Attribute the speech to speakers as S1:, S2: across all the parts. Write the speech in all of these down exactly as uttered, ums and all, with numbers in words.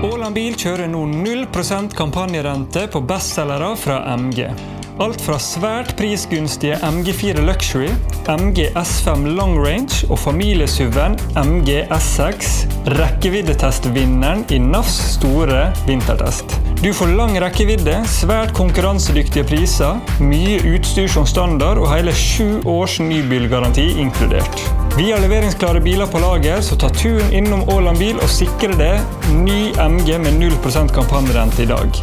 S1: Åland Bil kjører nå null prosent kampanjerente på bestsellere fra M G. Alt fra svært prisgunstige M G fire Luxury, M G S fem Long Range og familiesuven M G S seks, rekkeviddetestvinneren i N A Fs store vintertest. Du får lang rekkevidde, svært konkurransedyktige priser, mye utstyr som standard og hele sju års nybilgaranti inkludert. Vi har leveringsklare biler på lager, så ta turen innom Åland Bil og sikre det ny M G med null prosent kampanjerente i dag.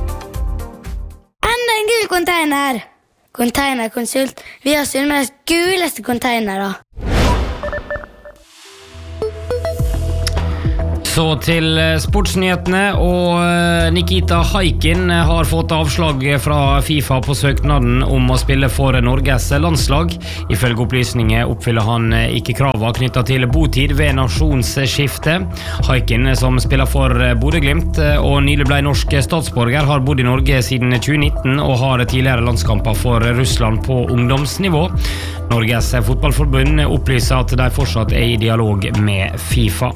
S2: Enda en gul container! Containerkonsult. Vi har Sunnmøres guleste containere.
S3: Så til sportsnyhetene, og Nikita Haikin har fått avslag fra FIFA på søknaden om å spille for Norges landslag. Ifølge opplysninger oppfyller han ikke kravet knyttet til botid ved nasjonsskifte. Haikin, som spiller for Bodø Glimt og nylig ble norsk statsborger, har bodd i Norge siden tjue nitten og har tidligere landskamper for Russland på ungdomsnivå. Norges fotballforbund opplyser at de fortsatt er i dialog med FIFA.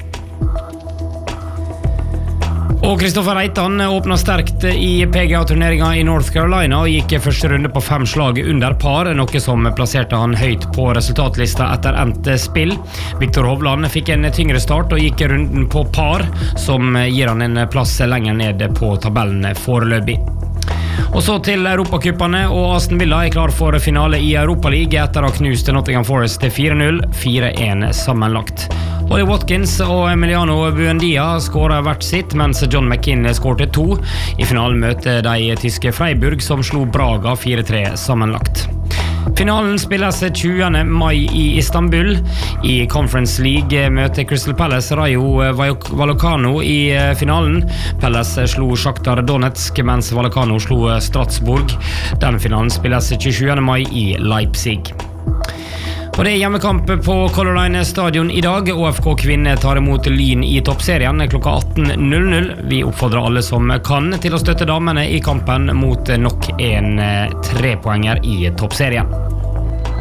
S3: Og Kristoffer Reitan åpnet sterkt i P G A-turneringen i North Carolina og gikk første runde på fem slag under par, noe som plasserte han høyt på resultatlista etter endt spill. Victor Hovland fikk en tyngre start og gikk runden på par, som gir han en plass lenger ned på tabellen foreløpig. Og så til Europacuppene, og Aston Villa er klar for finale i Europa League etter å ha knust Nottingham Forest fire null, fire én sammenlagt. Ollie Watkins og Emiliano Buendia skåret hvert sitt, mens John McKinn skårte to. I finalen møter de tyske Freiburg, som slo Braga fire tre sammenlagt. Finalen spilles tjuende mai i Istanbul. I Conference League møter Crystal Palace Rayo Vallecano i finalen. Palace slo Shakhtar Donetsk, mens Vallecano slo Strasbourg. Den finalen spilles tjuesjuende mai i Leipzig. Og det er hjemmekamp på Color Line stadion i dag. O F K Kvinne tar imot Lyn i toppserien klokka atten null null. Vi oppfordrer alle som kan til å støtte damene i kampen mot nok en trepoenger i toppserien.